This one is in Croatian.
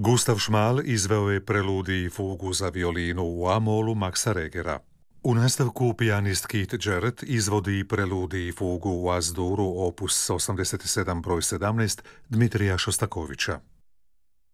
Gustav Šmal izveo je preludij i fugu za violinu u A-molu Maxa Regera. U nastavku pijanist Keith Jarrett izvodi preludij i fugu u As-Duru opus 87 broj 17 Dmitrija Šostakovića.